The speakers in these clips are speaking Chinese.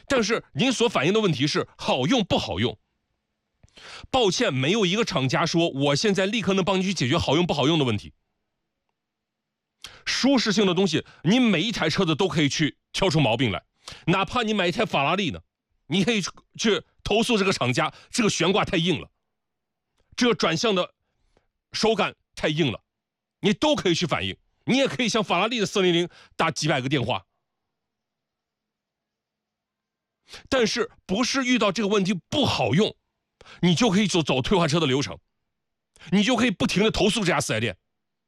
但是您所反映的问题是好用不好用。抱歉，没有一个厂家说我现在立刻能帮你去解决好用不好用的问题。舒适性的东西，你每一台车子都可以去挑出毛病来，哪怕你买一台法拉利呢，你可以去投诉这个厂家，这个悬挂太硬了，这个转向的手感太硬了，你都可以去反映。你也可以向法拉利的400打几百个电话。但是不是遇到这个问题不好用，你就可以走退换车的流程，你就可以不停的投诉这家4S店。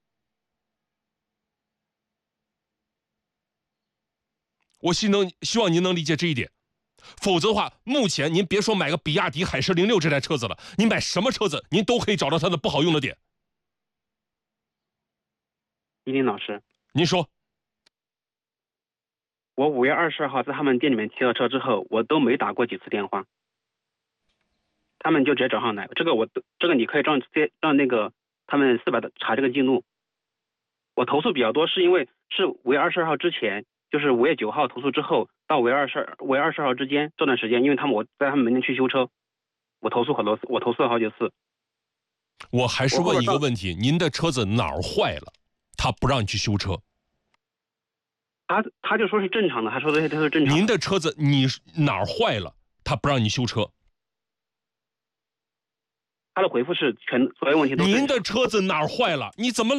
我希望您能理解这一点，否则的话，目前您别说买个比亚迪海狮06这台车子了，您买什么车子，您都可以找到它的不好用的点。 依林老师， 您说。 我5月22号在他们店里面提了车之后，我都没打过几次电话，他们就直接找上来。这个你可以让那个他们400的查这个记录。我投诉比较多，是因为是5月22号之前，就是5月9号投诉之后到5月20号之间这段时间，因为我在他们门店去修车，我投诉了好几次。 我还是问一个问题，您的车子哪儿坏了？他不让你去修车。 他就说是正常的，他说的他是正常的。 您的车子你哪儿坏了？他不让你修车。 他的回复是所有问题都。 您的车子哪儿坏了？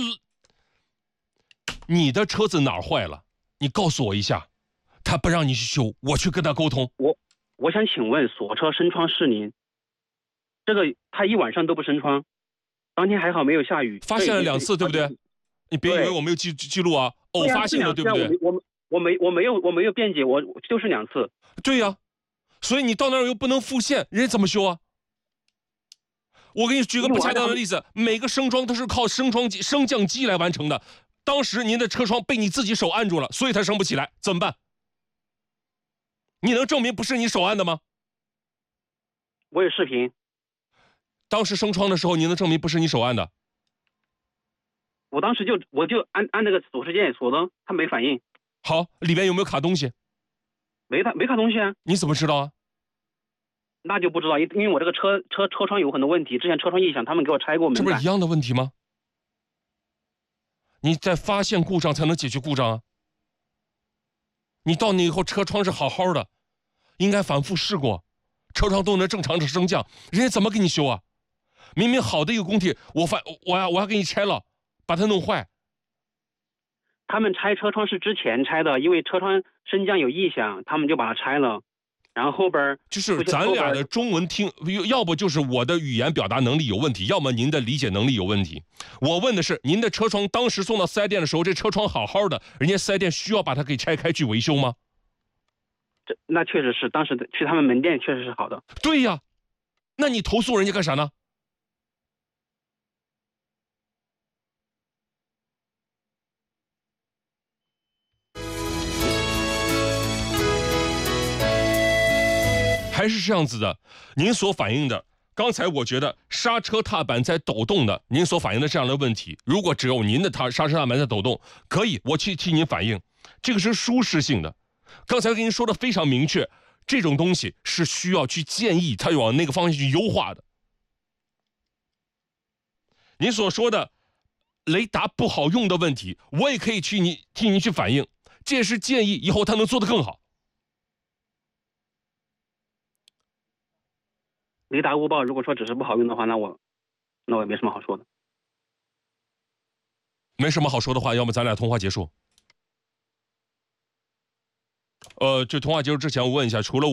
你的车子哪儿坏了？你告诉我一下。他不让你去修，我去跟他沟通。 我想请问，锁车升窗是您？这个他一晚上都不升窗，当天还好没有下雨。 发现了2次，对不对？你别以为我没有记录啊，偶发性的，对不对？ 我没有辩解，我就是2次。 对呀，所以你到那儿又不能复现，人家怎么修啊？我给你举个不恰当的例子，每个升窗都是靠升降机来完成的。当时您的车窗被你自己手按住了，所以它升不起来，怎么办？你能证明不是你手按的吗？ 我有视频。 当时升窗的时候，你能证明不是你手按的？ 我当时我就按那个锁匙键锁灯，它没反应。 好，里边有没有卡东西？ 没卡东西啊。 你怎么知道啊？ 那就不知道，因为我这个车窗有很多问题，之前车窗异响，他们给我拆过门板。 这不是一样的问题吗？你在发现故障才能解决故障啊。你到那以后车窗是好好的，应该反复试过，车窗都能正常的升降，人家怎么给你修啊？明明好的一个工体，我要给你拆了，把它弄坏。 他们拆车窗是之前拆的，因为车窗升降有异响，他们就把它拆了。然后后边就是咱俩的中文听，要不就是我的语言表达能力有问题，要么您的理解能力有问题。我问的是您的车窗当时送到4S店的时候，这车窗好好的，人家4S店需要把它给拆开去维修吗？ 那确实是，当时去他们门店确实是好的。 对呀，那你投诉人家干啥呢？还是这样子的，您所反映的，刚才我觉得刹车踏板在抖动的，您所反映的这样的问题，如果只有您的刹车踏板在抖动，可以，我去替您反映，这个是舒适性的。刚才跟您说的非常明确，这种东西是需要去建议它往那个方向去优化的。您所说的雷达不好用的问题，我也可以替您去反映，这也是建议以后它能做得更好。 雷达误报，如果说只是不好用的话，那我也没什么好说的。 没什么好说的话，要么咱俩通话结束。这通话结束之前，我问一下，除了